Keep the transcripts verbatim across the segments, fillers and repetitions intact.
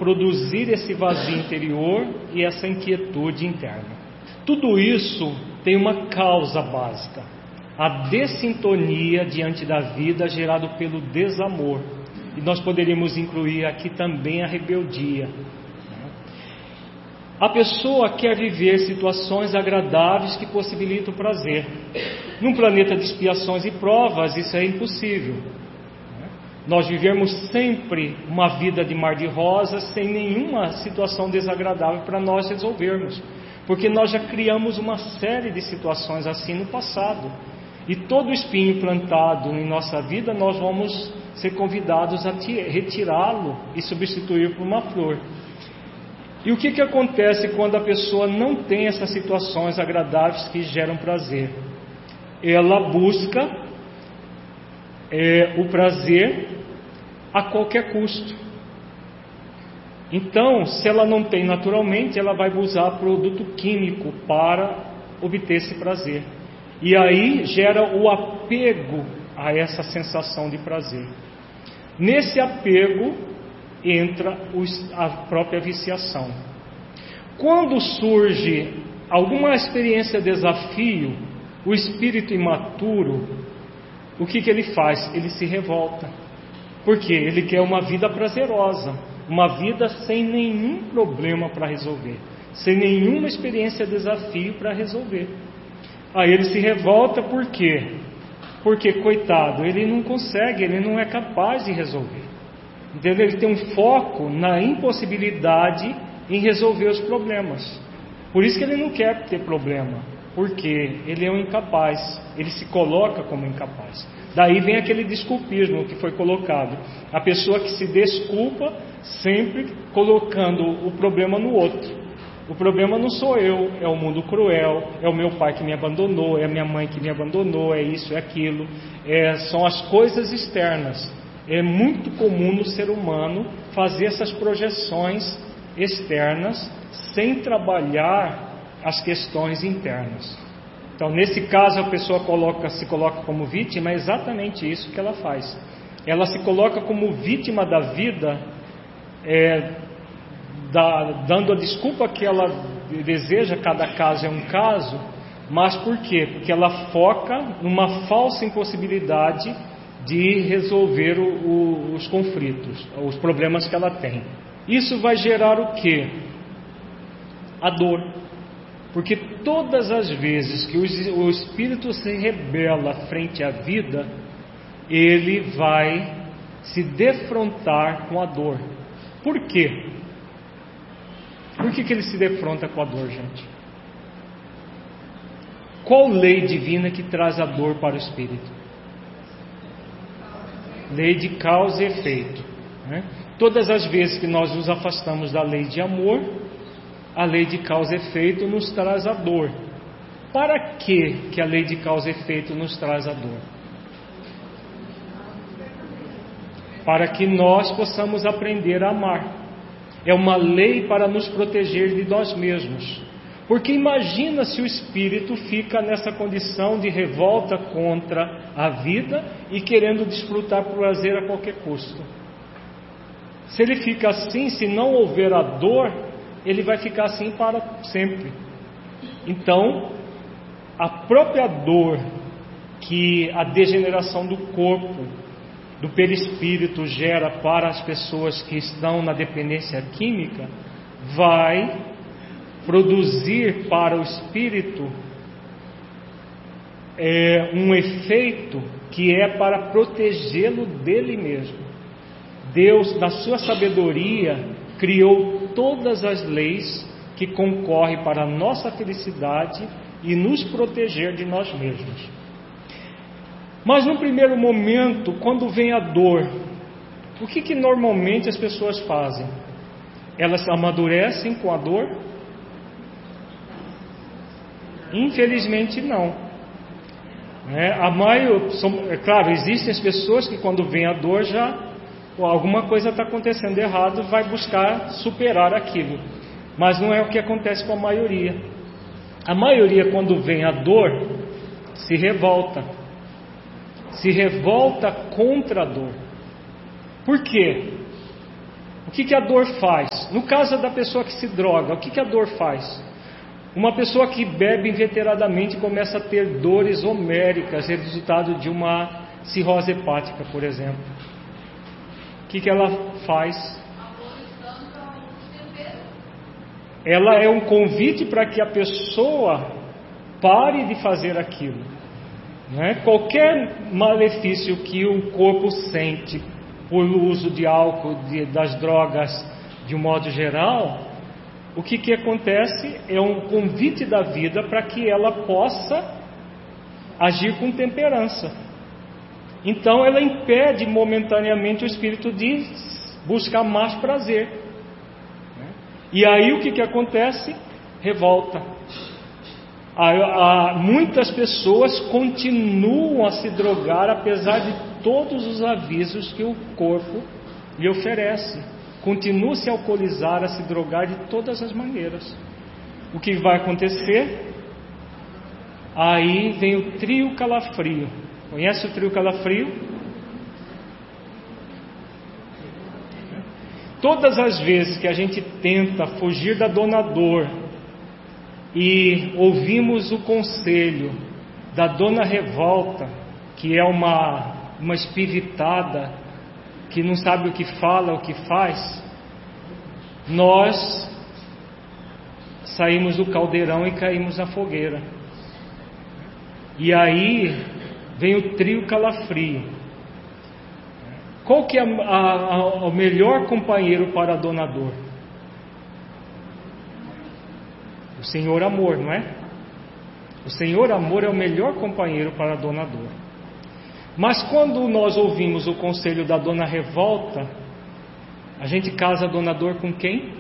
produzir esse vazio interior e essa inquietude interna. Tudo isso tem uma causa básica: a dessintonia diante da vida gerado pelo desamor. E nós poderíamos incluir aqui também a rebeldia. A pessoa quer viver situações agradáveis que possibilitam o prazer. Num planeta de expiações e provas, isso é impossível. Nós vivemos sempre uma vida de mar de rosas, sem nenhuma situação desagradável para nós resolvermos, porque nós já criamos uma série de situações assim no passado, e todo espinho plantado em nossa vida, nós vamos ser convidados a retirá-lo e substituir por uma flor. E o que, que acontece quando a pessoa não tem essas situações agradáveis que geram prazer? Ela busca é, o prazer a qualquer custo. Então, se ela não tem naturalmente, ela vai usar produto químico para obter esse prazer. E aí gera o apego a essa sensação de prazer. Nesse apego entra a própria viciação. Quando surge alguma experiência de desafio, o espírito imaturo, o que, que ele faz? Ele se revolta. Porque ele quer uma vida prazerosa, uma vida sem nenhum problema para resolver, sem nenhuma experiência de desafio para resolver. Aí ele se revolta por quê? Porque, coitado, ele não consegue, ele não é capaz de resolver. Entendeu? Ele tem um foco na impossibilidade em resolver os problemas. Por isso que ele não quer ter problema, porque ele é um incapaz, ele se coloca como incapaz. Daí vem aquele desculpismo que foi colocado, a pessoa que se desculpa sempre colocando o problema no outro. O problema não sou eu, é o mundo cruel, é o meu pai que me abandonou, é a minha mãe que me abandonou, é isso, é aquilo, é, são as coisas externas. É muito comum no ser humano fazer essas projeções externas sem trabalhar as questões internas. Então, nesse caso, a pessoa coloca, se coloca como vítima, é exatamente isso que ela faz. Ela se coloca como vítima da vida, é, da, dando a desculpa que ela deseja, cada caso é um caso, mas por quê? Porque ela foca numa falsa impossibilidade de resolver o, o, os conflitos, os problemas que ela tem. Isso vai gerar o quê? A dor. Porque todas as vezes que o espírito se rebela frente à vida, ele vai se defrontar com a dor. Por quê? Por que, que ele se defronta com a dor, gente? Qual lei divina que traz a dor para o espírito? Lei de causa e efeito, né? Todas as vezes que nós nos afastamos da lei de amor, a lei de causa e efeito nos traz a dor. Para que que a lei de causa e efeito nos traz a dor? Para que nós possamos aprender a amar. É uma lei para nos proteger de nós mesmos. Porque imagina se o espírito fica nessa condição de revolta contra a vida e querendo desfrutar prazer a qualquer custo. Se ele fica assim, se não houver a dor, ele vai ficar assim para sempre. Então, a própria dor que a degeneração do corpo, do perispírito gera para as pessoas que estão na dependência química, vai produzir para o espírito é, um efeito que é para protegê-lo dele mesmo. Deus, na sua sabedoria, criou todas as leis que concorrem para a nossa felicidade e nos proteger de nós mesmos. Mas no primeiro momento, quando vem a dor, o que, que normalmente as pessoas fazem? Elas amadurecem com a dor? Infelizmente não. É, a maior, é claro, existem as pessoas que quando vem a dor já alguma coisa está acontecendo errado, vai buscar superar aquilo. Mas não é o que acontece com a maioria. A maioria, quando vem a dor, se revolta. Se revolta contra a dor. Por quê? O que, que a dor faz? No caso da pessoa que se droga, o que, que a dor faz? Uma pessoa que bebe inveteradamente começa a ter dores homéricas, resultado de uma cirrose hepática, por exemplo. O que, que ela faz? Ela é um convite para que a pessoa pare de fazer aquilo. Né? Qualquer malefício que o corpo sente por uso de álcool, de, das drogas, de um modo geral, o que, que acontece é um convite da vida para que ela possa agir com temperança. Então ela impede momentaneamente o espírito de buscar mais prazer. E aí o que, que acontece? Revolta. Há, há, muitas pessoas continuam a se drogar apesar de todos os avisos que o corpo lhe oferece. Continua a se alcoolizar, a se drogar de todas as maneiras. O que vai acontecer? Aí vem o trio calafrio. Conhece o trio calafrio? Todas as vezes que a gente tenta fugir da dona dor e ouvimos o conselho da dona revolta, que é uma, uma espiritada que não sabe o que fala, o que faz, nós saímos do caldeirão e caímos na fogueira. E aí vem o trio calafrio. Qual que é a, a, a, o melhor companheiro para a dona dor? O Senhor Amor, não é? O Senhor Amor é o melhor companheiro para a dona dor. Mas quando nós ouvimos o conselho da dona revolta, a gente casa a dona dor com quem?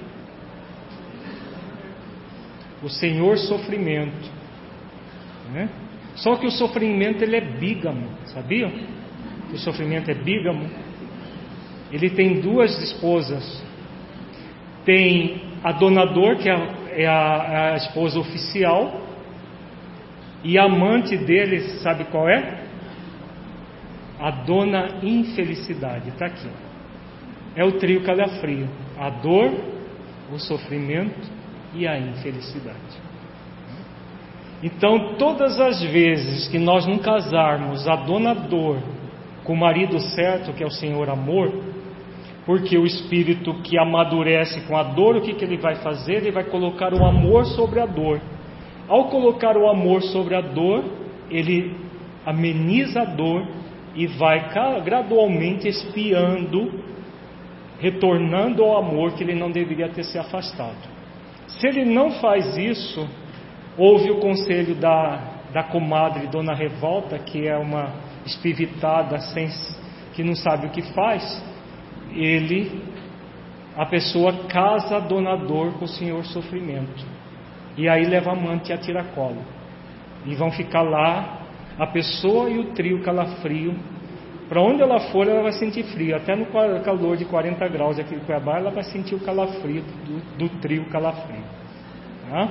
O Senhor Sofrimento, né? Só que o sofrimento ele é bígamo, sabiam? O sofrimento é bígamo. Ele tem duas esposas. Tem a dona dor, que é a, é a, a esposa oficial, e a amante dele, sabe qual é? A dona infelicidade. Está aqui. É o trio calafrio: a dor, o sofrimento e a infelicidade. Então, todas as vezes que nós não casarmos a dona dor com o marido certo, que é o Senhor Amor, porque o espírito que amadurece com a dor, o que, que ele vai fazer? Ele vai colocar o amor sobre a dor. Ao colocar o amor sobre a dor, ele ameniza a dor e vai gradualmente expiando, retornando ao amor que ele não deveria ter se afastado. Se ele não faz isso, houve o conselho da, da comadre Dona Revolta, que é uma espiritada sem, que não sabe o que faz. Ele, a pessoa casa a dona dor com o Senhor Sofrimento, e aí leva a amante a tiracolo, e vão ficar lá a pessoa e o trio calafrio. Para onde ela for, ela vai sentir frio. Até no calor de quarenta graus aqui em Cuiabá, ela vai sentir o calafrio do, do trio calafrio, tá?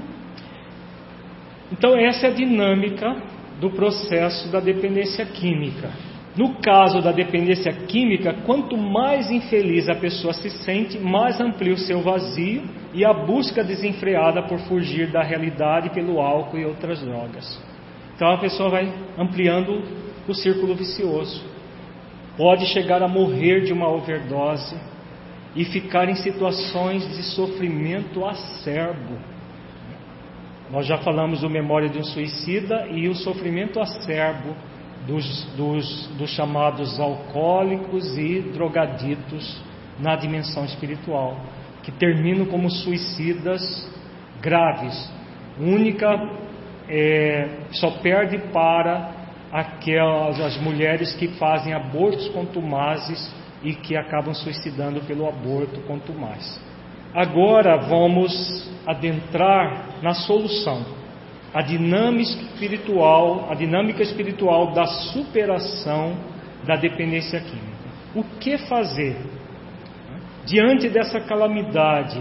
Então essa é a dinâmica do processo da dependência química. No caso da dependência química, quanto mais infeliz a pessoa se sente, mais amplia o seu vazio e a busca desenfreada por fugir da realidade pelo álcool e outras drogas. Então a pessoa vai ampliando o círculo vicioso. Pode chegar a morrer de uma overdose e ficar em situações de sofrimento acerbo. Nós já falamos do Memória de um Suicida e o sofrimento acerbo Dos, dos, dos chamados alcoólicos e drogaditos na dimensão espiritual, que terminam como suicidas graves. Única, é, só perde para aquelas as mulheres que fazem abortos contumazes e que acabam suicidando pelo aborto contumaz. Agora vamos adentrar na solução. A dinâmica espiritual, a dinâmica espiritual da superação da dependência química. O que fazer diante dessa calamidade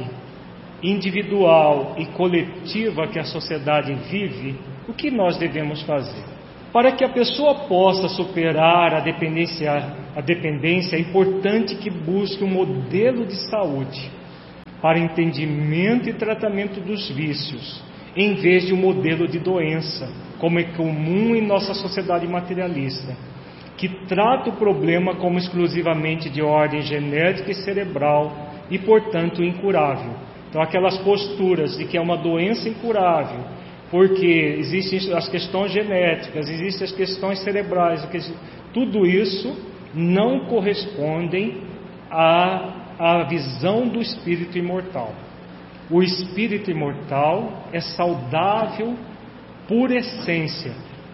individual e coletiva que a sociedade vive? O que nós devemos fazer? Para que a pessoa possa superar a dependência, a dependência, é importante que busque um modelo de saúde para entendimento e tratamento dos vícios, em vez de um modelo de doença, como é comum em nossa sociedade materialista, que trata o problema como exclusivamente de ordem genética e cerebral e, portanto, incurável. Então, aquelas posturas de que é uma doença incurável, porque existem as questões genéticas, existem as questões cerebrais, tudo isso não correspondem à, à visão do espírito imortal. O espírito imortal é saudável por essência.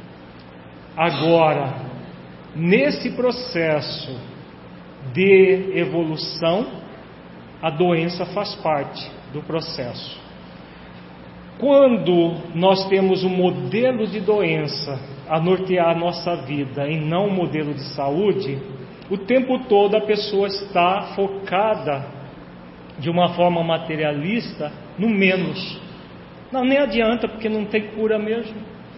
Agora, nesse processo de evolução, a doença faz parte do processo. Quando nós temos um modelo de doença a nortear a nossa vida e não um modelo de saúde, o tempo todo a pessoa está focada de uma forma materialista no menos. Não, nem adianta, porque não tem cura mesmo.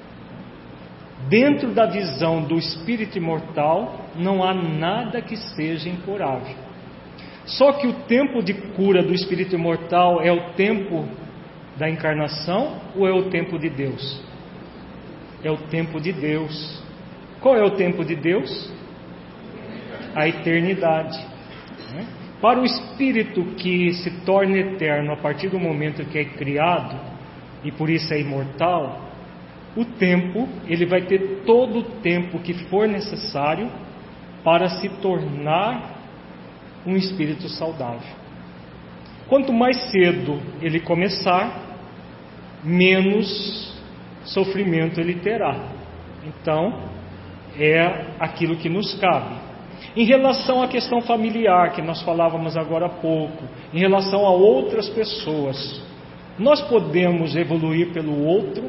Dentro da visão do espírito imortal, não há nada que seja incurável. Só que o tempo de cura do espírito imortal é o tempo da encarnação ou é o tempo de Deus? É o tempo de Deus. Qual é o tempo de Deus? A eternidade. Para o espírito que se torna eterno a partir do momento que é criado, e por isso é imortal, o tempo, ele vai ter todo o tempo que for necessário para se tornar um espírito saudável. Quanto mais cedo ele começar, menos sofrimento ele terá. Então, é aquilo que nos cabe. Em relação à questão familiar, que nós falávamos agora há pouco, em relação a outras pessoas, nós podemos evoluir pelo outro?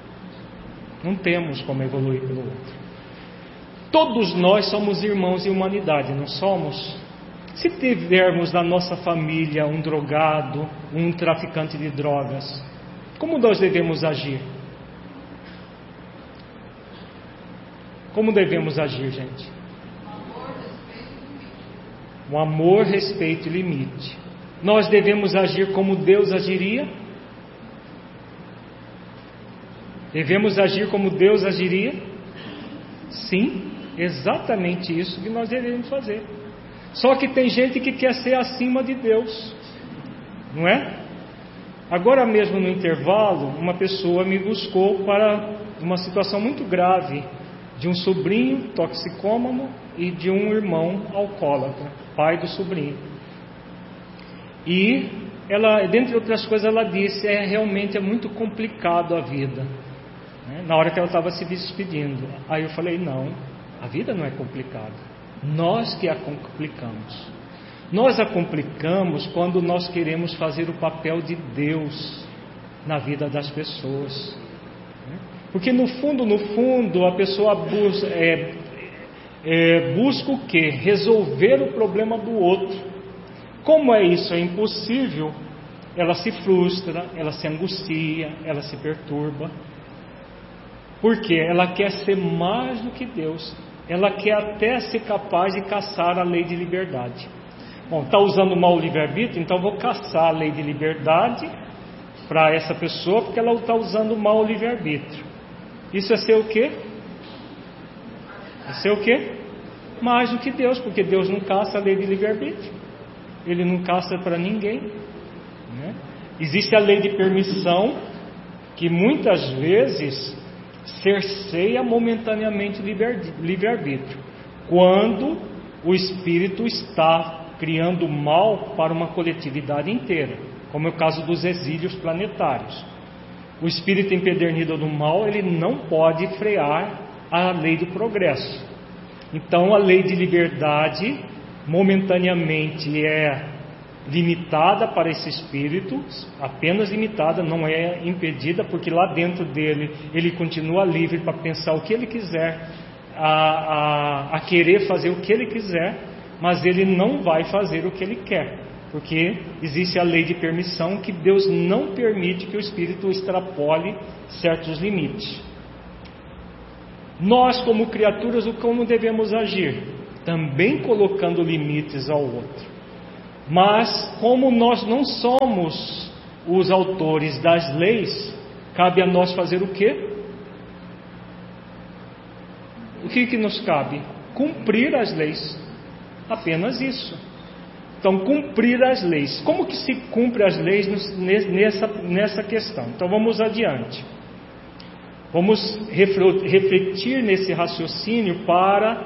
Não temos como evoluir pelo outro. Todos nós somos irmãos em humanidade, não somos? Se tivermos na nossa família um drogado, um traficante de drogas, como nós devemos agir? Como devemos agir, gente? O amor, respeito e limite. Nós devemos agir como Deus agiria? Devemos agir como Deus agiria? Sim, exatamente isso que nós devemos fazer. Só que tem gente que quer ser acima de Deus, não é? Agora mesmo no intervalo, uma pessoa me buscou para uma situação muito grave de um sobrinho toxicômano e de um irmão alcoólatra, pai do sobrinho. E ela, dentre outras coisas, ela disse: é realmente é muito complicado a vida. Né? Na hora que ela estava se despedindo, aí eu falei: não, a vida não é complicada. Nós que a complicamos. Nós a complicamos quando nós queremos fazer o papel de Deus na vida das pessoas. Porque no fundo, no fundo, a pessoa busca, é, é, busca o quê? Resolver o problema do outro. Como é isso? É impossível. Ela se frustra, ela se angustia, ela se perturba. Porque ela quer ser mais do que Deus. Ela quer até ser capaz de caçar a lei de liberdade. Bom, está usando mal o livre-arbítrio, então vou caçar a lei de liberdade para essa pessoa, porque ela está usando mal o livre-arbítrio. Isso é ser o quê? É ser o quê? Mais do que Deus, porque Deus não caça a lei de livre-arbítrio. Ele não caça para ninguém. Né? Existe a lei de permissão, que muitas vezes cerceia momentaneamente o livre-arbítrio, quando o espírito está criando mal para uma coletividade inteira, como é o caso dos exílios planetários. O espírito empedernido do mal, ele não pode frear a lei do progresso. Então a lei de liberdade momentaneamente é limitada para esse espírito, apenas limitada, não é impedida, porque lá dentro dele ele continua livre para pensar o que ele quiser, a, a, a querer fazer o que ele quiser, mas ele não vai fazer o que ele quer, porque existe a lei de permissão, que Deus não permite que o espírito extrapole certos limites. Nós, como criaturas, como devemos agir? Também colocando limites ao outro. Mas, como nós não somos os autores das leis, cabe a nós fazer o quê? O que que nos cabe? Cumprir as leis. Apenas isso. Então, cumprir as leis. Como que se cumpre as leis nessa, nessa questão? Então, vamos adiante. Vamos refletir nesse raciocínio para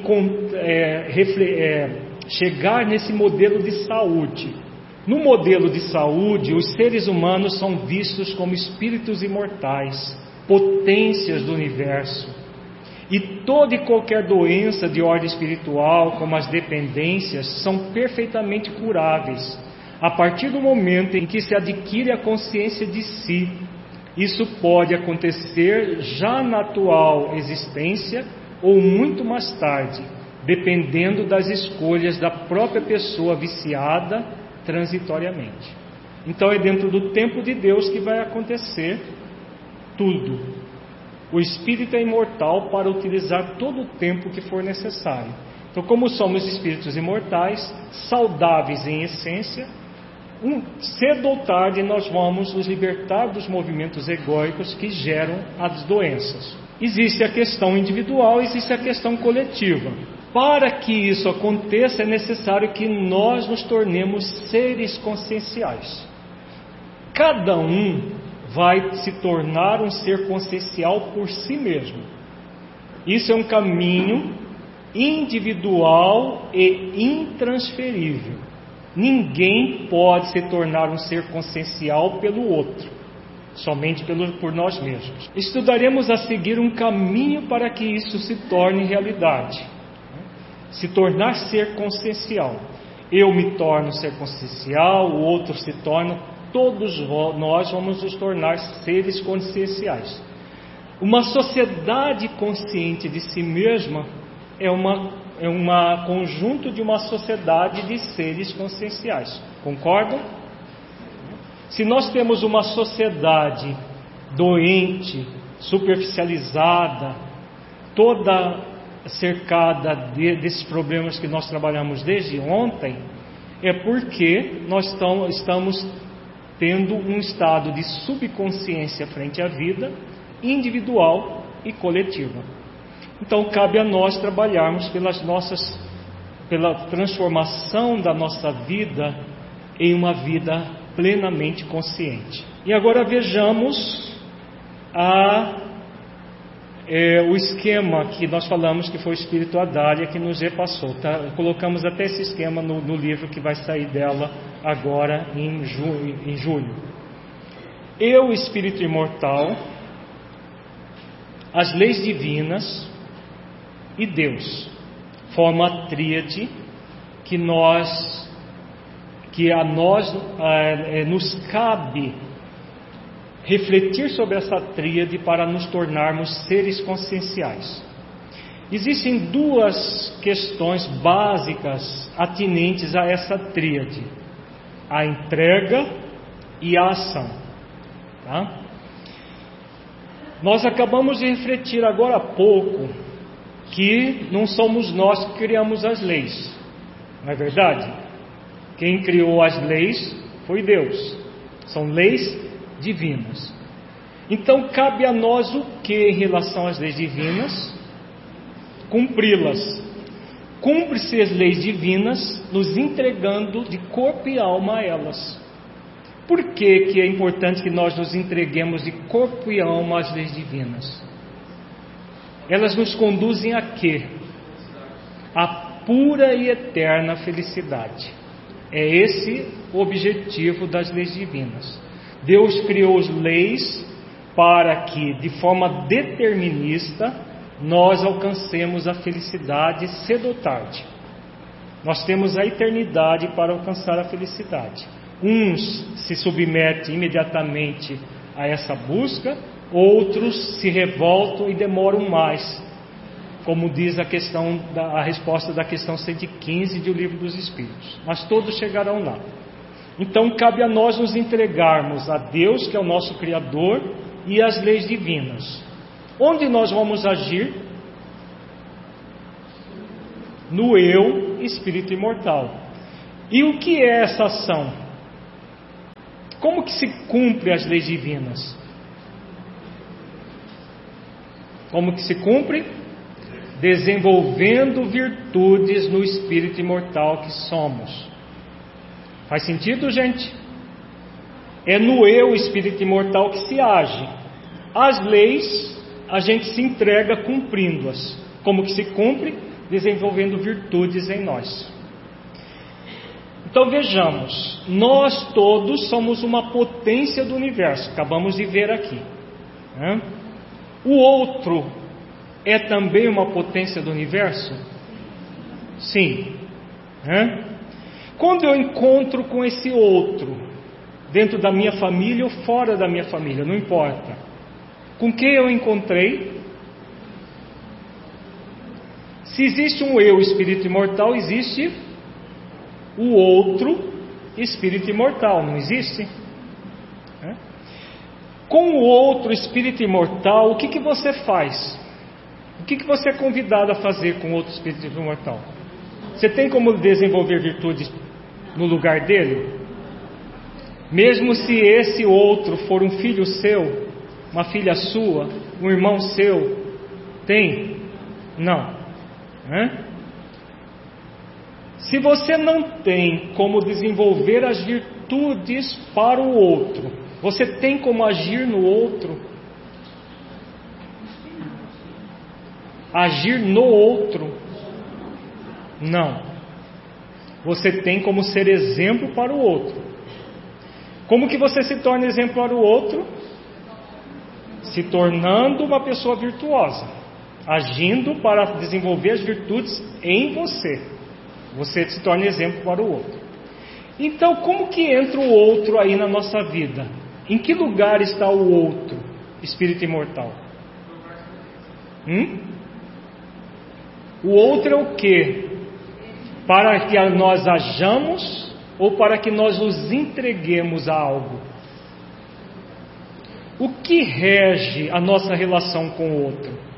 é, é, chegar nesse modelo de saúde. No modelo de saúde, os seres humanos são vistos como espíritos imortais, potências do universo. E toda e qualquer doença de ordem espiritual, como as dependências, são perfeitamente curáveis, a partir do momento em que se adquire a consciência de si. Isso pode acontecer já na atual existência ou muito mais tarde, dependendo das escolhas da própria pessoa viciada transitoriamente. Então é dentro do tempo de Deus que vai acontecer tudo. O espírito é imortal para utilizar todo o tempo que for necessário. Então, como somos espíritos imortais, saudáveis em essência, um, cedo ou tarde nós vamos nos libertar dos movimentos egóicos que geram as doenças. Existe a questão individual, existe a questão coletiva. Para que isso aconteça, é necessário que nós nos tornemos seres conscienciais. Cada um vai se tornar um ser consciencial por si mesmo. Isso é um caminho individual e intransferível. Ninguém pode se tornar um ser consciencial pelo outro, somente pelo, por nós mesmos. Estudaremos a seguir um caminho para que isso se torne realidade. Se tornar ser consciencial. Eu me torno ser consciencial, o outro se torna, todos nós vamos nos tornar seres conscienciais. Uma sociedade consciente de si mesma é uma é um conjunto de uma sociedade de seres conscienciais. Concordam? Se nós temos uma sociedade doente, superficializada, toda cercada de, desses problemas que nós trabalhamos desde ontem, é porque nós tão, estamos tendo um estado de subconsciência frente à vida, individual e coletiva. Então cabe a nós trabalharmos pelas nossas, pela transformação da nossa vida em uma vida plenamente consciente. E agora vejamos a, é, o esquema que nós falamos que foi o Espírito Adália que nos repassou. Tá? Colocamos até esse esquema no, no livro que vai sair dela agora em, ju, em julho. Eu, Espírito Imortal, as leis divinas e Deus formam a tríade que nós, que a nós é, nos cabe refletir sobre essa tríade para nos tornarmos seres conscienciais. Existem duas questões básicas atinentes a essa tríade: a entrega e a ação. Tá? Nós acabamos de refletir agora há pouco que não somos nós que criamos as leis, não é verdade? Quem criou as leis foi Deus, são leis divinas. Então cabe a nós o que em relação às leis divinas? Cumpri-las. Cumpre-se as leis divinas nos entregando de corpo e alma a elas. Por que que é importante que nós nos entreguemos de corpo e alma às leis divinas? Elas nos conduzem a quê? A pura e eterna felicidade. É esse o objetivo das leis divinas. Deus criou as leis para que, de forma determinista, nós alcancemos a felicidade cedo ou tarde. Nós temos a eternidade para alcançar a felicidade. Uns se submetem imediatamente a essa busca, outros se revoltam e demoram mais, como diz a questão da, a resposta da questão cento e quinze do Livro dos Espíritos. Mas todos chegarão lá. Então cabe a nós nos entregarmos a Deus, que é o nosso Criador, e às leis divinas. Onde nós vamos agir? no eu, espírito imortal. E o que é essa ação? Como que se cumpre as leis divinas? Como que se cumpre? Desenvolvendo virtudes no espírito imortal que somos. Faz sentido, gente? É no eu, espírito imortal, que se age. As leis, a gente se entrega cumprindo-as. Como que se cumpre? Desenvolvendo virtudes em nós. Então vejamos, nós todos somos uma potência do universo, acabamos de ver aqui, né? O outro é também uma potência do universo? Sim, né? Quando eu encontro com esse outro, dentro da minha família ou fora da minha família, não importa, com quem eu encontrei? Se existe um eu, espírito imortal, existe o outro, espírito imortal, não existe? É? Com o outro, espírito imortal, o que, que você faz? O que, que você é convidado a fazer com o outro espírito imortal? Você tem como desenvolver virtudes no lugar dele? Mesmo se esse outro for um filho seu, uma filha sua, um irmão seu, tem? Não. É? Se você não tem como desenvolver as virtudes para o outro, você tem como agir no outro? Agir no outro? Não. Você tem como ser exemplo para o outro. Como que você se torna exemplo para o outro? Se tornando uma pessoa virtuosa, agindo para desenvolver as virtudes em você. Você se torna exemplo para o outro. Então, como que entra o outro aí na nossa vida? Em que lugar está o outro, espírito imortal? Hum? O outro é o quê? Para que nós hajamos ou para que nós nos entreguemos a algo? O que rege a nossa relação com o outro?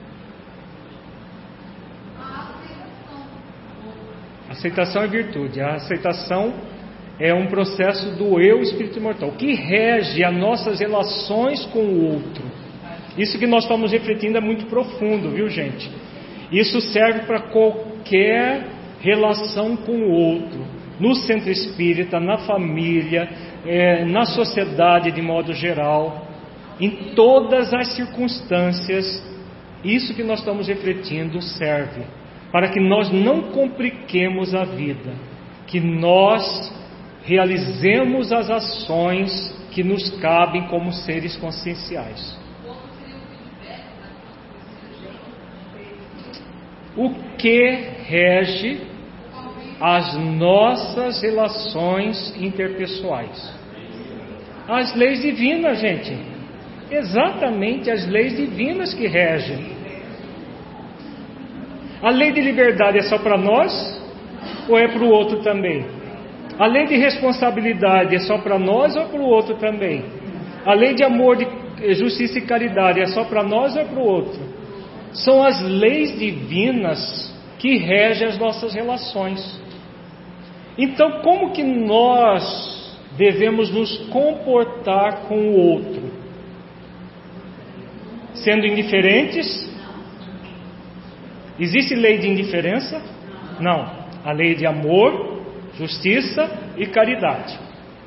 Aceitação é virtude. A aceitação é um processo do eu, espírito imortal. O que rege as nossas relações com o outro? Isso que nós estamos refletindo é muito profundo, viu, gente? Isso serve para qualquer relação com o outro, no centro espírita, na família, é, na sociedade de modo geral, em todas as circunstâncias. Isso que nós estamos refletindo serve para que nós não compliquemos a vida, que nós realizemos as ações que nos cabem como seres conscienciais. O que rege as nossas relações interpessoais? As leis divinas, gente. Exatamente as leis divinas que regem. A lei de liberdade é só para nós ou é para o outro também? A lei de responsabilidade é só para nós ou é para o outro também? A lei de amor, de justiça e caridade é só para nós ou é para o outro? São as leis divinas que regem as nossas relações. Então, como que nós devemos nos comportar com o outro? Sendo indiferentes? Existe lei de indiferença? Não. A lei de amor, justiça e caridade.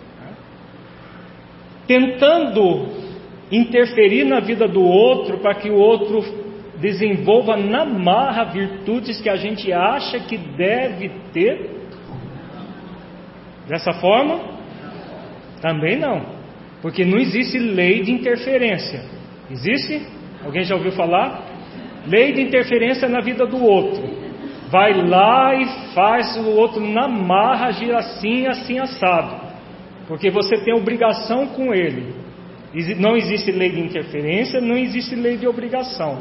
Tentando interferir na vida do outro para que o outro desenvolva na marra virtudes que a gente acha que deve ter? Dessa forma? Também não. Porque não existe lei de interferência. Existe? Alguém já ouviu falar? Lei de interferência na vida do outro. Vai lá e faz o outro na marra agir assim, assim, assado. Porque você tem obrigação com ele. Não existe lei de interferência, não existe lei de obrigação.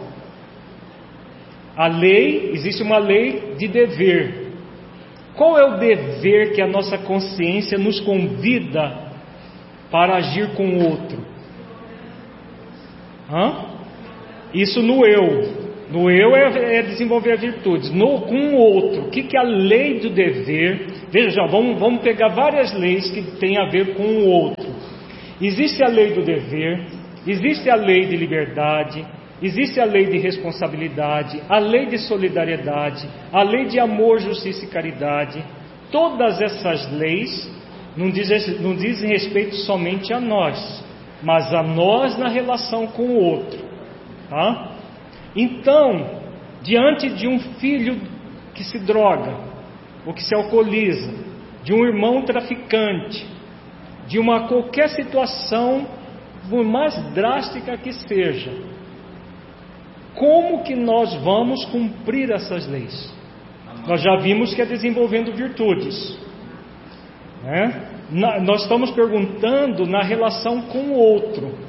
A lei, existe uma lei de dever. Qual é o dever que a nossa consciência nos convida para agir com o outro? Hã? Isso no eu. No eu é, é desenvolver virtudes. No, com o outro, o que, que é a lei do dever? Veja, já, vamos, vamos pegar várias leis que têm a ver com o outro. Existe a lei do dever, existe a lei de liberdade, existe a lei de responsabilidade, a lei de solidariedade, a lei de amor, justiça e caridade. Todas essas leis não dizem, não dizem respeito somente a nós, mas a nós na relação com o outro, tá? Então, diante de um filho que se droga, ou que se alcooliza, de um irmão traficante, de uma qualquer situação, por mais drástica que seja, como que nós vamos cumprir essas leis? Nós já vimos que é desenvolvendo virtudes, né? Na, nós estamos perguntando na relação com o outro.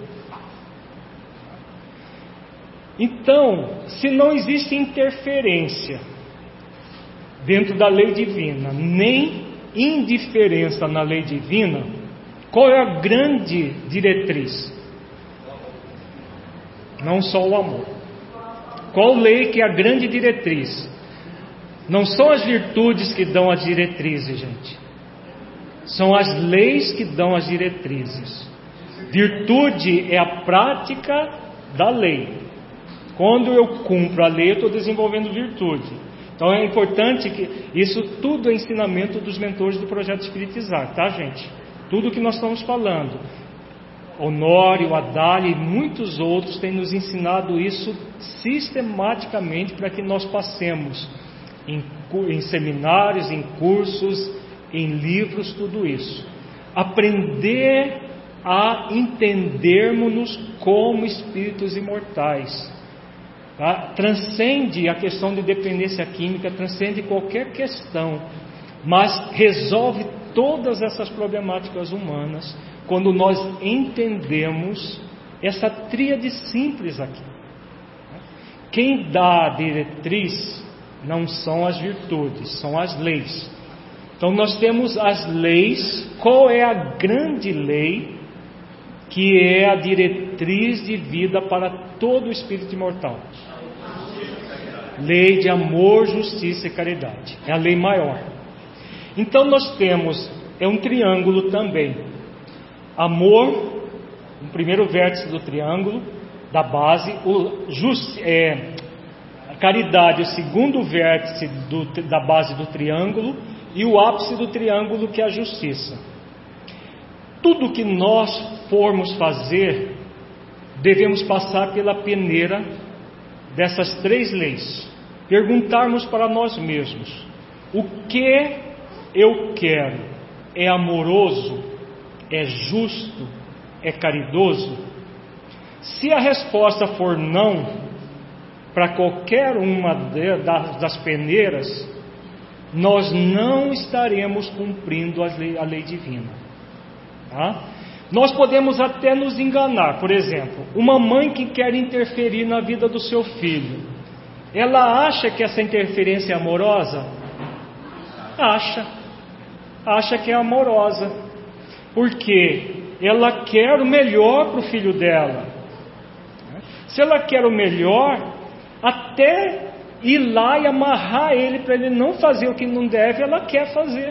Então, se não existe interferência dentro da lei divina, nem indiferença na lei divina, qual é a grande diretriz? Não só o amor. Qual lei que é a grande diretriz? Não são as virtudes que dão as diretrizes, gente. São as leis que dão as diretrizes. Virtude é a prática da lei. Quando eu cumpro a lei, eu estou desenvolvendo virtude. Então é importante que isso tudo é ensinamento dos mentores do Projeto Espiritizar, tá, gente? Tudo que nós estamos falando. Honório, Adalha e muitos outros têm nos ensinado isso sistematicamente para que nós passemos em, em seminários, em cursos, em livros, tudo isso. Aprender a entendermos-nos como espíritos imortais. Tá? Transcende a questão de dependência química, transcende qualquer questão, mas resolve todas essas problemáticas humanas quando nós entendemos essa tríade simples aqui. Quem dá a diretriz não são as virtudes, são as leis. Então nós temos as leis. Qual é a grande lei que é a diretriz de vida para todo o espírito imortal? Lei de amor, justiça e caridade. É a lei maior. Então nós temos, é um triângulo também. Amor, o primeiro vértice do triângulo, da base. O just, é, a caridade, o segundo vértice do, da base do triângulo. E o ápice do triângulo, que é a justiça. Tudo que nós formos fazer, devemos passar pela peneira dessas três leis. Perguntarmos para nós mesmos: o que eu quero? É amoroso? É justo? É caridoso? Se a resposta for não, para qualquer uma das peneiras, nós não estaremos cumprindo a lei, a lei divina. Tá? Nós podemos até nos enganar. Por exemplo, uma mãe que quer interferir na vida do seu filho, ela acha que essa interferência é amorosa? Acha. Acha que é amorosa. Porque ela quer o melhor para o filho dela. Se ela quer o melhor, até ir lá e amarrar ele para ele não fazer o que não deve, ela quer fazer.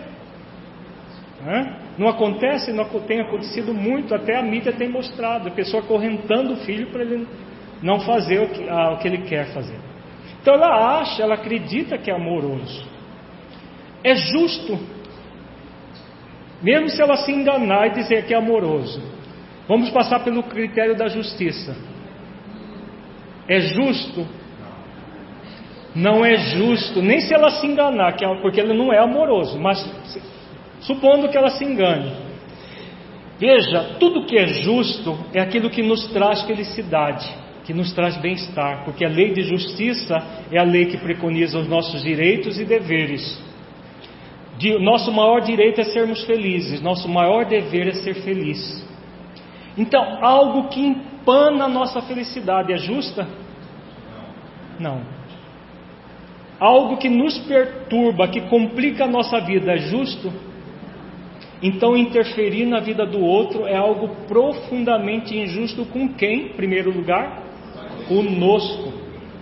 Não acontece? Não tem acontecido muito, até a mídia tem mostrado, a pessoa acorrentando o filho para ele não fazer o que, ah, o que ele quer fazer. Então ela acha, ela acredita que é amoroso. É justo, mesmo se ela se enganar e dizer que é amoroso. Vamos passar pelo critério da justiça. É justo? Não é justo, nem se ela se enganar, porque ele não é amoroso, mas supondo que ela se engane. Veja, tudo que é justo é aquilo que nos traz felicidade, que nos traz bem-estar, porque a lei de justiça é a lei que preconiza os nossos direitos e deveres. De, nosso maior direito é sermos felizes, nosso maior dever é ser feliz. Então, algo que empana a nossa felicidade é justa? Não. Algo que nos perturba, que complica a nossa vida, é justo? Então interferir na vida do outro é algo profundamente injusto com quem, em primeiro lugar? Conosco.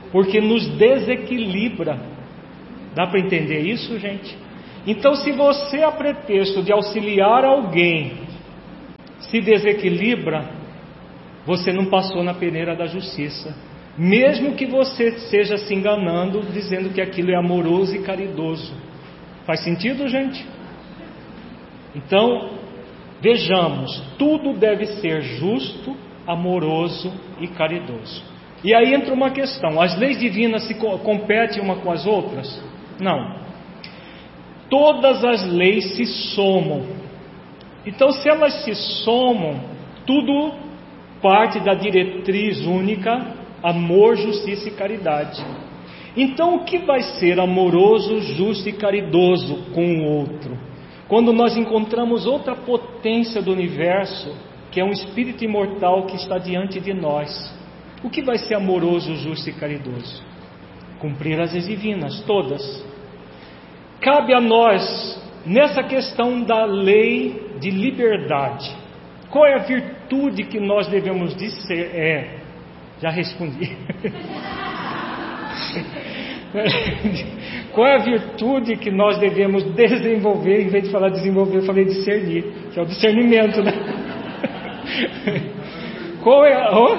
porque nos desequilibra. Dá para entender isso, gente? Então, se você, a pretexto de auxiliar alguém, se desequilibra, você não passou na peneira da justiça, mesmo que você esteja se enganando, dizendo que aquilo é amoroso e caridoso. Faz sentido, gente? Então, vejamos, tudo deve ser justo, amoroso e caridoso. E aí entra uma questão: as leis divinas se competem uma com as outras? Não. Todas as leis se somam. Então, se elas se somam, tudo parte da diretriz única: amor, justiça e caridade. Então, o que vai ser amoroso, justo e caridoso com o outro? Quando nós encontramos outra potência do universo, que é um espírito imortal que está diante de nós, o que vai ser amoroso, justo e caridoso? Cumprir as leis divinas, todas. Cabe a nós, nessa questão da lei de liberdade, qual é a virtude que nós devemos dizer? É, já respondi. Qual é a virtude que nós devemos desenvolver? Em vez de falar desenvolver, eu falei discernir, que é o discernimento, né? Qual é, oh?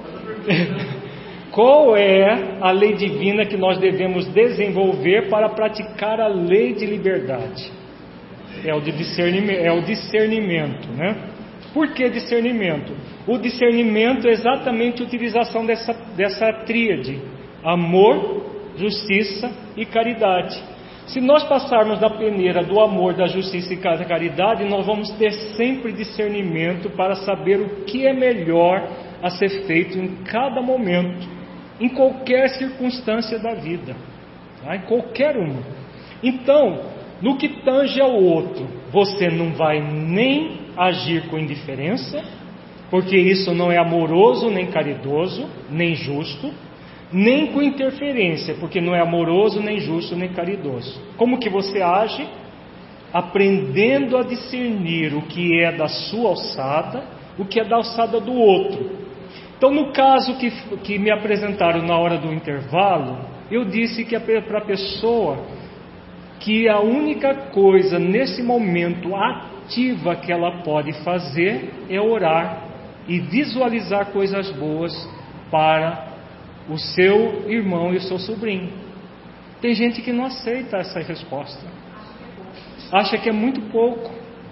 Qual é a lei divina que nós devemos desenvolver para praticar a lei de liberdade? É o, de discernimento, é o discernimento, né? Por que discernimento? O discernimento é exatamente a utilização dessa, dessa tríade: amor, justiça e caridade. Se nós passarmos da peneira do amor, da justiça e da caridade, nós vamos ter sempre discernimento para saber o que é melhor a ser feito em cada momento, em qualquer circunstância da vida, tá? Em qualquer uma. Então, no que tange ao outro, você não vai nem agir com indiferença, porque isso não é amoroso, nem caridoso, nem justo, nem com interferência, porque não é amoroso, nem justo, nem caridoso. Como que você age? Aprendendo a discernir o que é da sua alçada, o que é da alçada do outro. Então, no caso que, que me apresentaram na hora do intervalo, eu disse que para a pessoa que a única coisa nesse momento ativa que ela pode fazer é orar e visualizar coisas boas para o seu irmão e o seu sobrinho. Tem gente que não aceita essa resposta, acha que é muito pouco.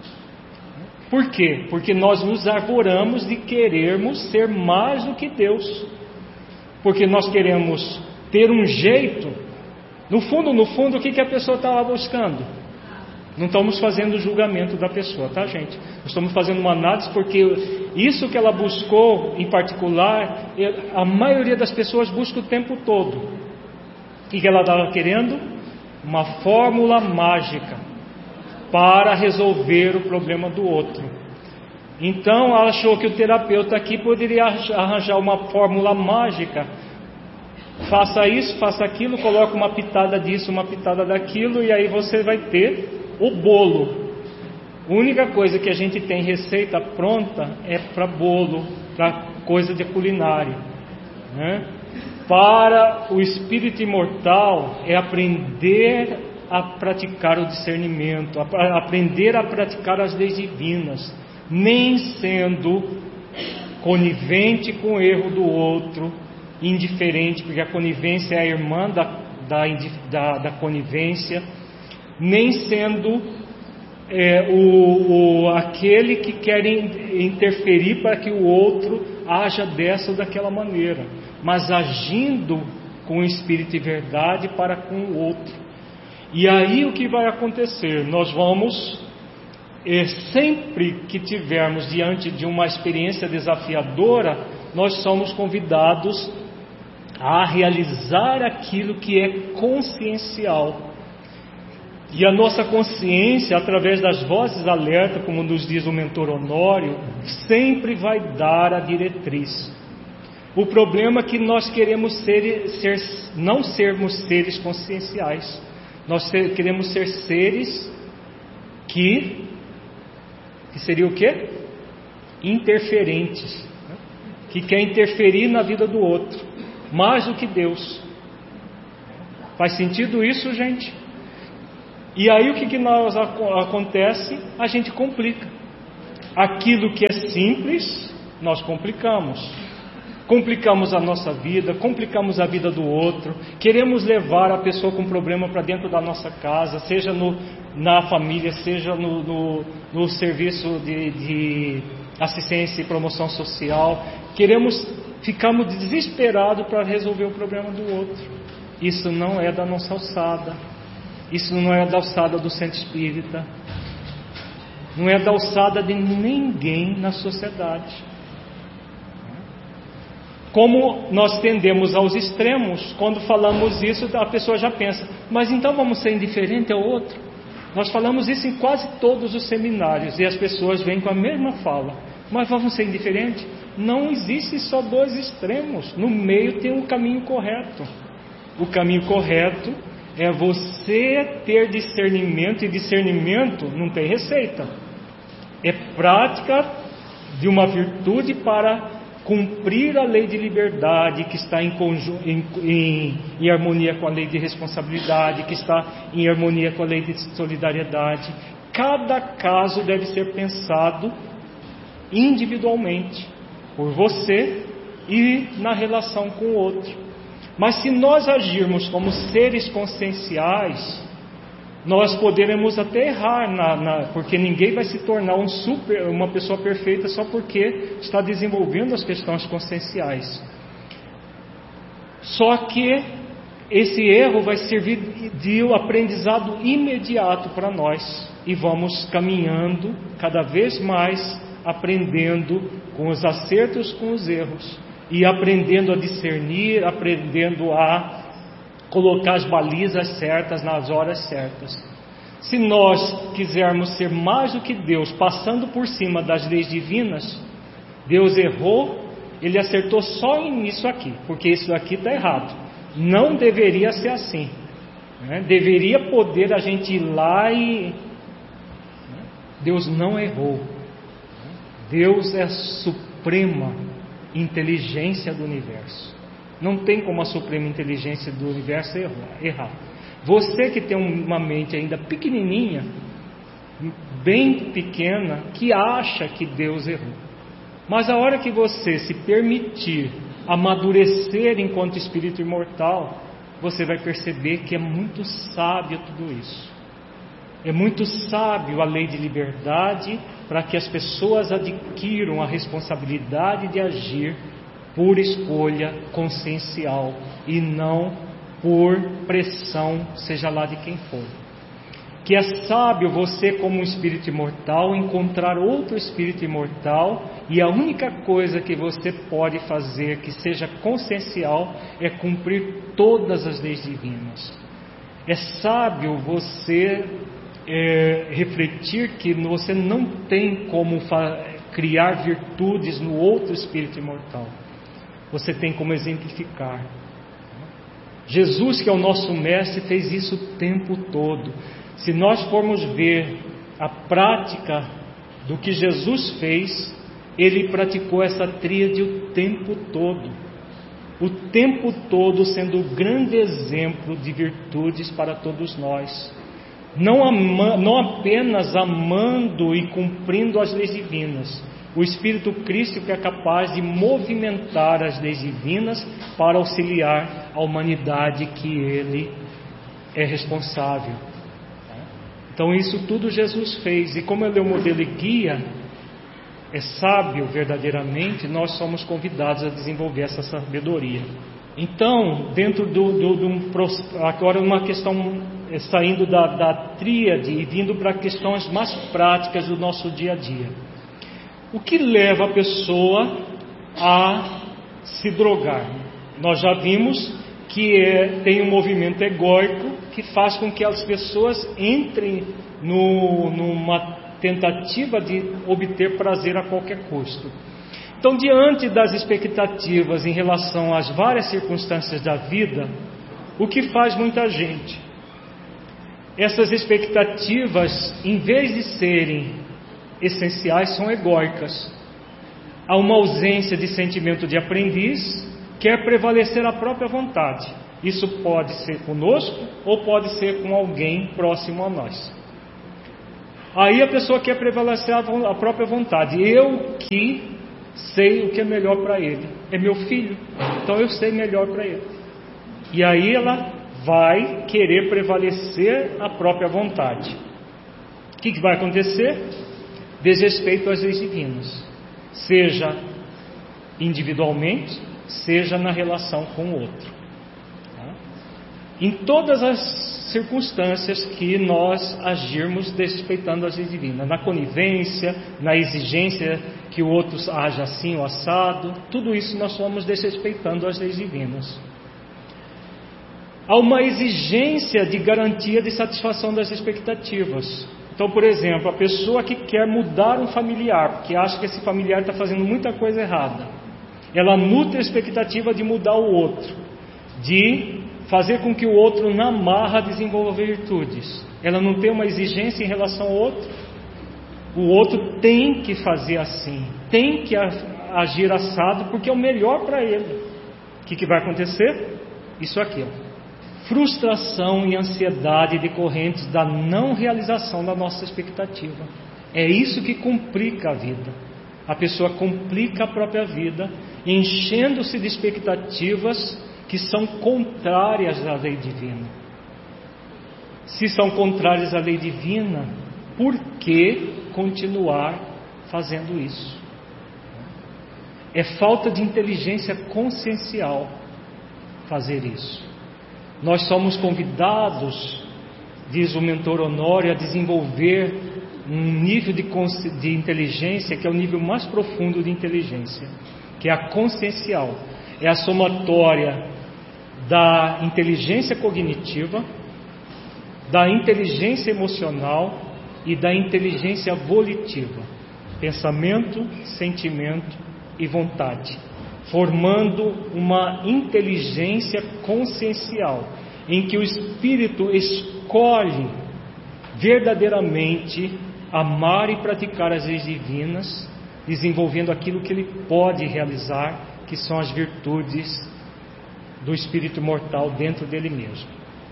Por quê? Porque nós nos arvoramos de querermos ser mais do que Deus, porque nós queremos ter um jeito. No fundo, no fundo, o que, que a pessoa estava buscando? Não estamos fazendo o julgamento da pessoa, tá, gente? Nós estamos fazendo uma análise, porque isso que ela buscou em particular, a maioria das pessoas busca o tempo todo. O que, que ela estava querendo? Uma fórmula mágica para resolver o problema do outro. Então ela achou que o terapeuta aqui poderia arranjar uma fórmula mágica: faça isso, faça aquilo, coloca uma pitada disso, uma pitada daquilo, e aí você vai ter o bolo. A única coisa que a gente tem receita pronta é para bolo, para coisa de culinária, né? Para o espírito imortal é aprender a praticar o discernimento, a aprender a praticar as leis divinas, nem sendo conivente com o erro do outro, indiferente, porque a conivência é a irmã da, da, da, da conivência, nem sendo é, o, o, aquele que quer interferir para que o outro haja dessa ou daquela maneira, mas agindo com espírito e verdade para com o outro. E aí o que vai acontecer? Nós vamos, é, sempre que tivermos diante de uma experiência desafiadora, nós somos convidados a realizar aquilo que é consciencial. E a nossa consciência, através das vozes alerta, como nos diz o mentor Honório, sempre vai dar a diretriz. O problema é que nós queremos ser, ser, não sermos seres conscienciais. Nós ser, queremos ser seres que, que seria o quê? Interferentes, né? Que quer interferir na vida do outro, mais do que Deus. Faz sentido isso, gente? E aí o que, que nós acontece? A gente complica. Aquilo que é simples, nós complicamos. Complicamos a nossa vida, complicamos a vida do outro, queremos levar a pessoa com problema para dentro da nossa casa, seja no, na família, seja no, no, no serviço de, de assistência e promoção social. Queremos, ficamos desesperados para resolver o problema do outro. Isso não é da nossa alçada, isso não é da alçada do centro espírita, não é da alçada de ninguém na sociedade. Como nós tendemos aos extremos, quando falamos isso, a pessoa já pensa, mas então vamos ser indiferente ao outro? Nós falamos isso em quase todos os seminários, e as pessoas vêm com a mesma fala, mas vamos ser indiferentes? Não existe só dois extremos, no meio tem um caminho correto. O caminho correto é você ter discernimento, e discernimento não tem receita, é prática de uma virtude para cumprir a lei de liberdade, que está em, em, em, em harmonia com a lei de responsabilidade, que está em harmonia com a lei de solidariedade. Cada caso deve ser pensado individualmente, por você e na relação com o outro. Mas se nós agirmos como seres conscienciais, nós poderemos até errar, na, na, porque ninguém vai se tornar um super, uma pessoa perfeita só porque está desenvolvendo as questões conscienciais. Só que esse erro vai servir de um aprendizado imediato para nós, e vamos caminhando cada vez mais, aprendendo com os acertos, com os erros, e aprendendo a discernir, aprendendo a colocar as balizas certas nas horas certas. Se nós quisermos ser mais do que Deus, passando por cima das leis divinas, Deus errou, Ele acertou só nisso aqui, porque isso aqui está errado. Não deveria ser assim, né? Deveria poder a gente ir lá e... Deus não errou. Deus é a suprema inteligência do universo. Não tem como a suprema inteligência do universo errar. Você que tem uma mente ainda pequenininha, bem pequena, que acha que Deus errou. Mas a hora que você se permitir amadurecer enquanto espírito imortal, você vai perceber que é muito sábio tudo isso. É muito sábio a lei de liberdade, para que as pessoas adquiram a responsabilidade de agir por escolha consciencial e não por pressão, seja lá de quem for. Que é sábio você, como um espírito imortal, encontrar outro espírito imortal, e a única coisa que você pode fazer que seja consciencial é cumprir todas as leis divinas. É sábio você é, refletir que você não tem como criar virtudes no outro espírito imortal. Você tem como exemplificar. Jesus, que é o nosso mestre, fez isso o tempo todo. Se nós formos ver a prática do que Jesus fez, Ele praticou essa tríade o tempo todo. O tempo todo sendo o grande exemplo de virtudes para todos nós. Não, ama, não apenas amando e cumprindo as leis divinas. O Espírito Cristo é capaz de movimentar as leis divinas para auxiliar a humanidade que Ele é responsável. Então isso tudo Jesus fez, e como Ele é o modelo e guia, é sábio verdadeiramente, nós somos convidados a desenvolver essa sabedoria. Então, dentro do, do, do um, agora uma questão, saindo da, da tríade e vindo para questões mais práticas do nosso dia a dia. O que leva a pessoa a se drogar? Nós já vimos que é, tem um movimento egóico que faz com que as pessoas entrem no, numa tentativa de obter prazer a qualquer custo. Então, diante das expectativas em relação às várias circunstâncias da vida, o que faz muita gente? Essas expectativas, em vez de serem essenciais, são egóicas. Há uma ausência de sentimento de aprendiz, quer prevalecer a própria vontade. Isso pode ser conosco ou pode ser com alguém próximo a nós. Aí a pessoa quer prevalecer a própria vontade. Eu que sei o que é melhor para ele. É meu filho, então eu sei melhor para ele. E aí ela vai querer prevalecer a própria vontade. O que, que vai acontecer? Desrespeito às leis divinas, seja individualmente, seja na relação com o outro. Tá? Em todas as circunstâncias que nós agirmos desrespeitando as leis divinas, na conivência, na exigência que o outro haja assim ou assado, tudo isso nós somos desrespeitando as leis divinas. Há uma exigência de garantia de satisfação das expectativas. Então, por exemplo, a pessoa que quer mudar um familiar, porque acha que esse familiar está fazendo muita coisa errada, ela nutre a expectativa de mudar o outro, de fazer com que o outro na marra desenvolva virtudes. Ela não tem uma exigência em relação ao outro. O outro tem que fazer assim, tem que agir assado, porque é o melhor para ele. O que, que vai acontecer? Isso aqui, ó. Frustração e ansiedade decorrentes da não realização da nossa expectativa. É isso que complica a vida. A pessoa complica a própria vida, enchendo-se de expectativas que são contrárias à lei divina. Se são contrárias à lei divina, por que continuar fazendo isso? É falta de inteligência consciencial fazer isso. Nós somos convidados, diz o mentor Honório, a desenvolver um nível de, de inteligência que é o nível mais profundo de inteligência, que é a consciencial. É a somatória da inteligência cognitiva, da inteligência emocional e da inteligência volitiva. Pensamento, sentimento e vontade, formando uma inteligência consciencial, em que o espírito escolhe verdadeiramente amar e praticar as leis divinas, desenvolvendo aquilo que ele pode realizar, que são as virtudes do espírito mortal dentro dele mesmo.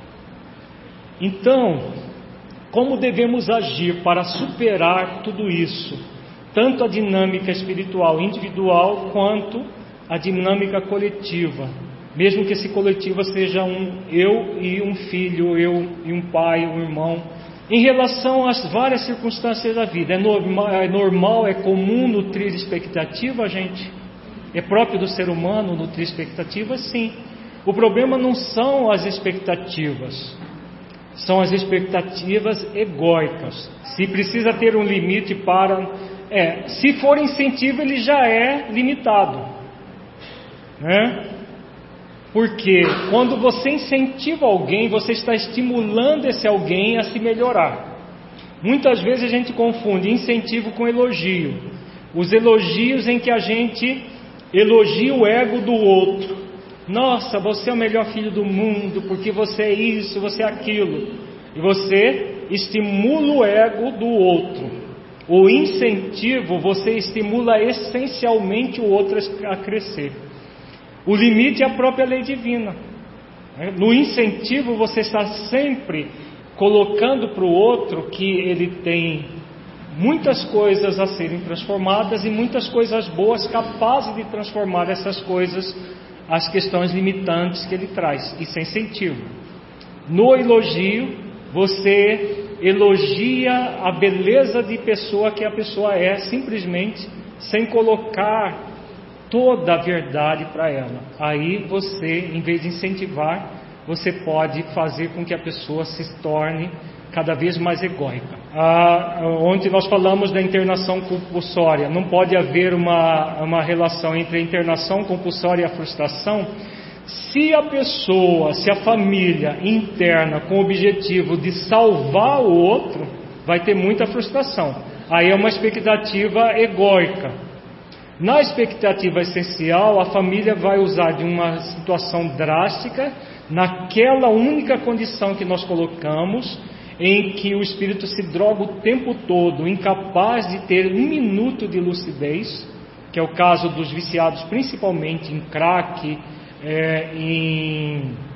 Então, como devemos agir para superar tudo isso, tanto a dinâmica espiritual individual quanto a dinâmica coletiva, mesmo que esse coletivo seja um eu e um filho, eu e um pai, um irmão, em relação às várias circunstâncias da vida. É normal, é, normal, é comum nutrir expectativa, gente? É próprio do ser humano nutrir expectativas? Sim. O problema não são as expectativas, são as expectativas egóicas. Se precisa ter um limite para... É, se for incentivo, ele já é limitado, né? Porque quando você incentiva alguém, você está estimulando esse alguém a se melhorar. Muitas vezes a gente confunde incentivo com elogio. Os elogios em que a gente elogia o ego do outro. Nossa, você é o melhor filho do mundo, porque você é isso, você é aquilo. E você estimula o ego do outro. O incentivo, você estimula essencialmente o outro a crescer. O limite é a própria lei divina. No incentivo, você está sempre colocando para o outro que ele tem muitas coisas a serem transformadas e muitas coisas boas capazes de transformar essas coisas, as questões limitantes que ele traz. Isso é incentivo. No elogio, você elogia a beleza de pessoa que a pessoa é, simplesmente sem colocar toda a verdade para ela. Aí você, em vez de incentivar, você pode fazer com que a pessoa se torne cada vez mais egóica. Ah, onde nós falamos da internação compulsória, não pode haver uma, uma relação entre a internação compulsória e a frustração. Se a pessoa, se a família interna com o objetivo de salvar o outro, vai ter muita frustração. Aí é uma expectativa egóica. Na expectativa essencial, a família vai usar de uma situação drástica, naquela única condição que nós colocamos, em que o espírito se droga o tempo todo, incapaz de ter um minuto de lucidez, que é o caso dos viciados principalmente em crack, é, em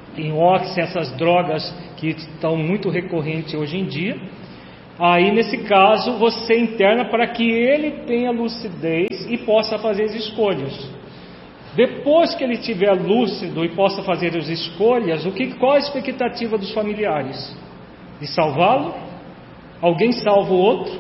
em óxido, essas drogas que estão muito recorrentes hoje em dia. Aí, nesse caso, você interna para que ele tenha lucidez e possa fazer as escolhas. Depois que ele estiver lúcido e possa fazer as escolhas, o que, qual a expectativa dos familiares? De salvá-lo? Alguém salva o outro?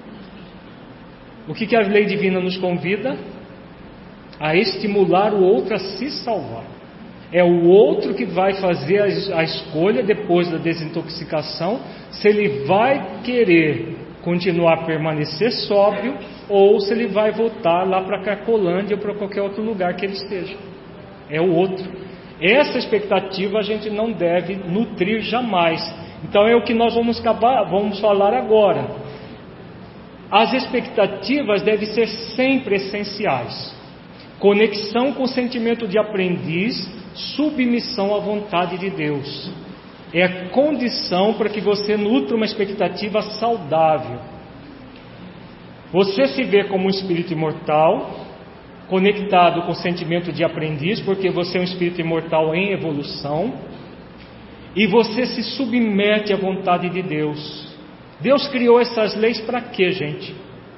O que, que a lei divina nos convida? A estimular o outro a se salvar. É o outro que vai fazer a, a escolha depois da desintoxicação, se ele vai querer continuar a permanecer sóbrio ou se ele vai voltar lá para a Cracolândia ou para qualquer outro lugar que ele esteja. É o outro. Essa expectativa a gente não deve nutrir jamais. Então é o que nós vamos, acabar, vamos falar agora. As expectativas devem ser sempre essenciais. Conexão com o sentimento de aprendiz, submissão à vontade de Deus. É a condição para que você nutra uma expectativa saudável. Você se vê como um espírito imortal, conectado com o sentimento de aprendiz, porque você é um espírito imortal em evolução, e você se submete à vontade de Deus. Deus criou essas leis para quê, gente?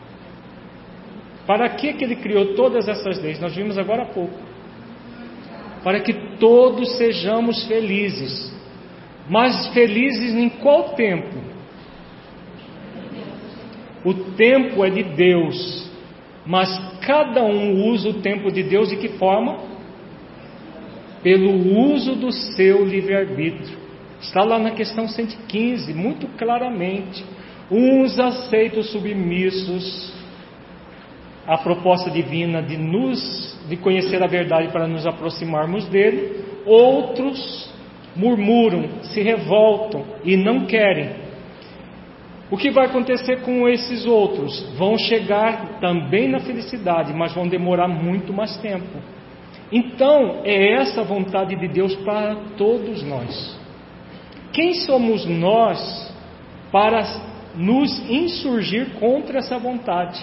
Para que que Ele criou todas essas leis? Nós vimos agora há pouco. Para que todos sejamos felizes. Mas felizes em qual tempo? O tempo é de Deus, mas cada um usa o tempo de Deus de que forma? Pelo uso do seu livre-arbítrio. Está lá na questão cento e quinze, muito claramente. Uns aceitam submissos à proposta divina de nos, de conhecer a verdade para nos aproximarmos dele. Outros murmuram, se revoltam e não querem. O que vai acontecer com esses outros? Vão chegar também na felicidade, mas vão demorar muito mais tempo. Então, é essa a vontade de Deus para todos nós. Quem somos nós para nos insurgir contra essa vontade?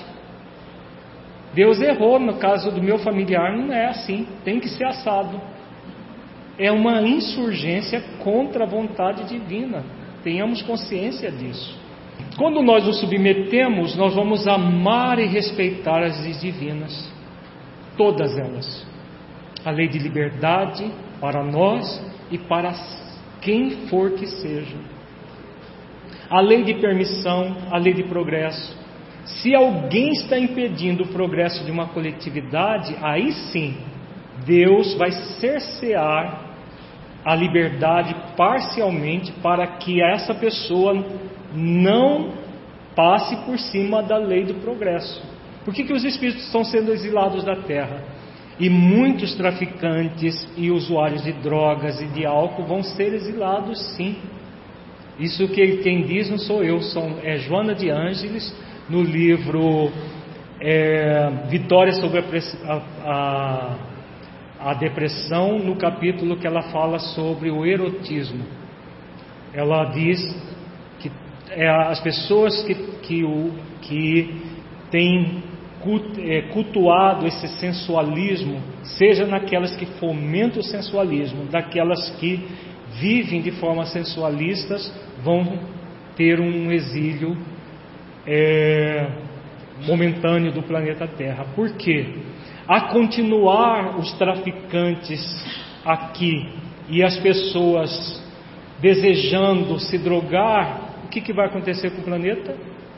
Deus errou, no caso do meu familiar não é assim, tem que ser assado. É uma insurgência contra a vontade divina, tenhamos consciência disso. Quando nós nos submetemos, nós vamos amar e respeitar as leis divinas, todas elas. A lei de liberdade para nós e para quem for que seja. A lei de permissão, a lei de progresso. Se alguém está impedindo o progresso de uma coletividade, aí sim, Deus vai cercear a liberdade parcialmente para que essa pessoa não passe por cima da lei do progresso. Por que que os espíritos estão sendo exilados da terra? E muitos traficantes e usuários de drogas e de álcool vão ser exilados, sim. Isso que quem diz não sou eu, são, é Joana de Ângeles, no livro é, Vitória sobre a, a, a Depressão, no capítulo que ela fala sobre o erotismo. Ela diz que é, as pessoas que, que, o, que têm cultuado esse sensualismo, seja naquelas que fomentam o sensualismo, daquelas que vivem de forma sensualistas, vão ter um exílio é, momentâneo do planeta Terra. Por quê? A continuar os traficantes aqui e as pessoas desejando se drogar, o que, que vai acontecer com o planeta?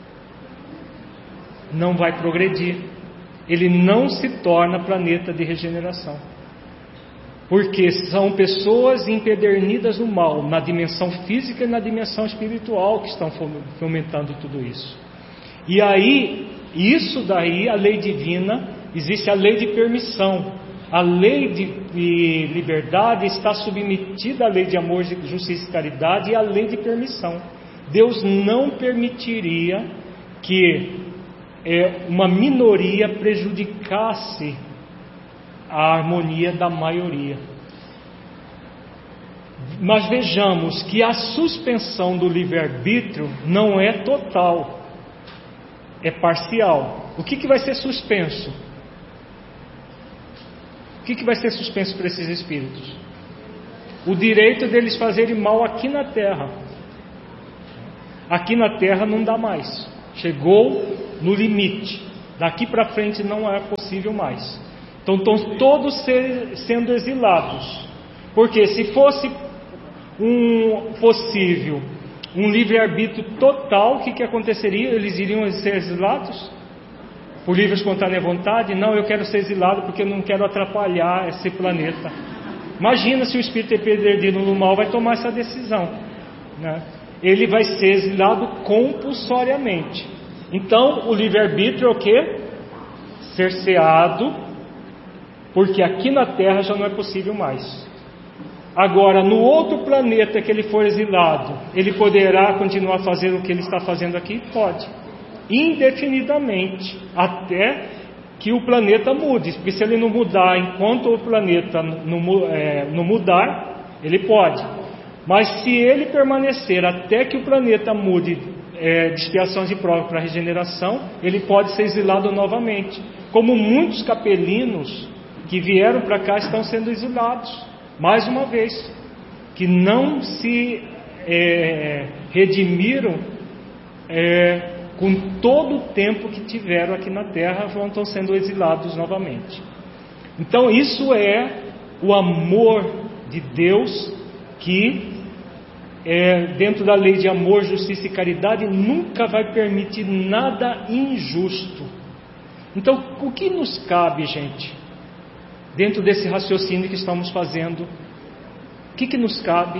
Não vai progredir. Ele não se torna planeta de regeneração. Porque são pessoas empedernidas no mal, na dimensão física e na dimensão espiritual, que estão fomentando tudo isso. E aí, isso daí, a lei divina, existe a lei de permissão. A lei de, de liberdade está submetida à lei de amor, justiça e caridade e à lei de permissão. Deus não permitiria que é, uma minoria prejudicasse a harmonia da maioria. Mas vejamos que a suspensão do livre-arbítrio não é total, é parcial. O que, que vai ser suspenso? O que, que vai ser suspenso para esses espíritos? o direito deles fazerem mal aqui na terra. Aqui na terra não dá mais. Chegou no limite. Daqui para frente não é possível mais. Então estão todos ser, sendo exilados. Porque se fosse um possível, um livre-arbítrio total, o que, que aconteceria? Eles iriam ser exilados? Por livre espontânea vontade? Não, eu quero ser exilado porque eu não quero atrapalhar esse planeta. Imagina se o espírito é perdido no mal vai tomar essa decisão, né? Ele vai ser exilado compulsoriamente. Então o livre-arbítrio é o quê? Cerceado, porque aqui na Terra já não é possível mais. Agora, no outro planeta que ele for exilado, ele poderá continuar fazendo o que ele está fazendo aqui? Pode. Indefinidamente, até que o planeta mude. Porque se ele não mudar enquanto o planeta não, é, não mudar, ele pode. Mas se ele permanecer até que o planeta mude é, de expiações e provas para regeneração, ele pode ser exilado novamente. Como muitos capelinos que vieram para cá estão sendo exilados, mais uma vez, que não se é, redimiram é, com todo o tempo que tiveram aqui na Terra, vão estão sendo exilados novamente. Então isso é o amor de Deus que, é, dentro da lei de amor, justiça e caridade, nunca vai permitir nada injusto. Então o que nos cabe, gente, dentro desse raciocínio que estamos fazendo? O que, que nos cabe?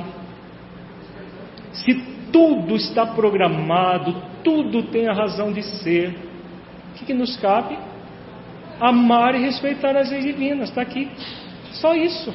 Se tudo está programado, tudo tem a razão de ser, o que, que nos cabe? Amar e respeitar as leis divinas, está aqui. Só isso.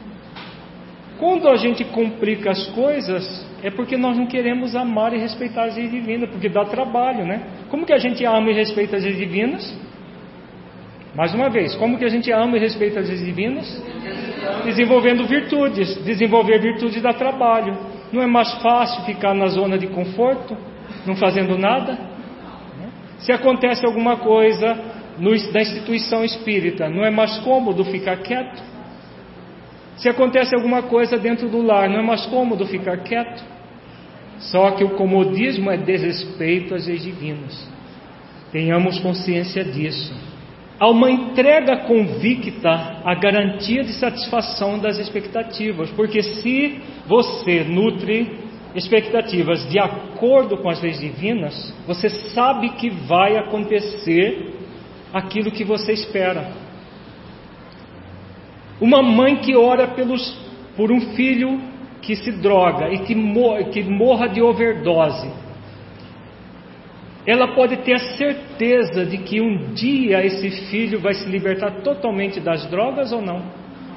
Quando a gente complica as coisas, é porque nós não queremos amar e respeitar as leis divinas, porque dá trabalho, né? Como que a gente ama e respeita as leis divinas? Mais uma vez, como que a gente ama e respeita as leis divinas? Desenvolvendo virtudes. Desenvolver virtudes dá trabalho. Não é mais fácil ficar na zona de conforto, não fazendo nada? Se acontece alguma coisa no, na instituição espírita, não é mais cômodo ficar quieto? Se acontece alguma coisa dentro do lar, não é mais cômodo ficar quieto? Só que o comodismo é desrespeito às leis divinas. Tenhamos consciência disso. Há uma entrega convicta à garantia de satisfação das expectativas, porque se você nutre expectativas de acordo com as leis divinas, você sabe que vai acontecer aquilo que você espera. Uma mãe que ora pelos, por um filho que se droga e que, mor, que morra de overdose, ela pode ter a certeza de que um dia esse filho vai se libertar totalmente das drogas ou não?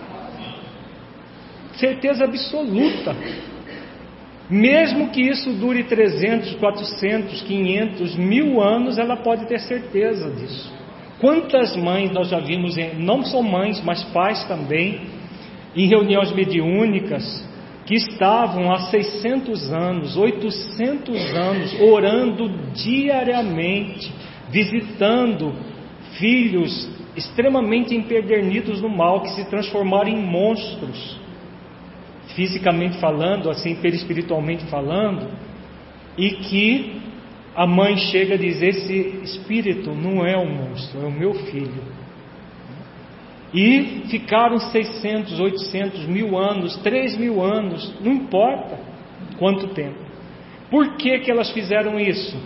Certeza absoluta. Mesmo que isso dure trezentos, quatrocentos, quinhentos, mil anos, ela pode ter certeza disso. Quantas mães nós já vimos, em, não só mães, mas pais também, em reuniões mediúnicas, que estavam há seiscentos anos, oitocentos anos, orando diariamente, visitando filhos extremamente empedernidos no mal, que se transformaram em monstros, fisicamente falando, assim, perispiritualmente falando, e que a mãe chega a dizer: esse espírito não é um monstro, é o meu filho. E ficaram seiscentos, oitocentos, mil anos, três mil anos, não importa quanto tempo. Por que que elas fizeram isso?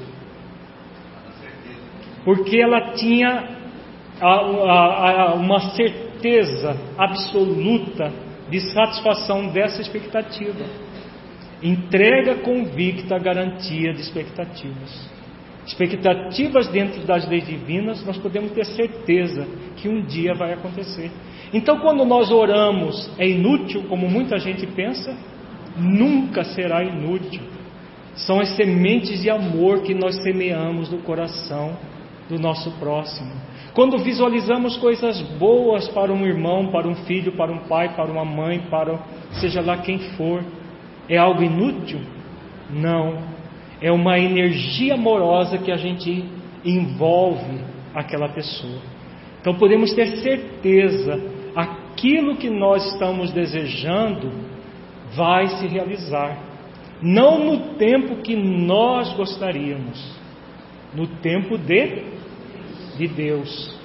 Porque ela tinha a, a, a, uma certeza absoluta de satisfação dessa expectativa. Entrega convicta a garantia de expectativas. Expectativas dentro das leis divinas, nós podemos ter certeza que um dia vai acontecer. Então, quando nós oramos, é inútil, como muita gente pensa? Nunca será inútil. São as sementes de amor que nós semeamos no coração do nosso próximo. Quando visualizamos coisas boas para um irmão, para um filho, para um pai, para uma mãe, para seja lá quem for, é algo inútil? Não. É uma energia amorosa que a gente envolve aquela pessoa. Então podemos ter certeza, aquilo que nós estamos desejando vai se realizar. Não no tempo que nós gostaríamos, no tempo de, de Deus.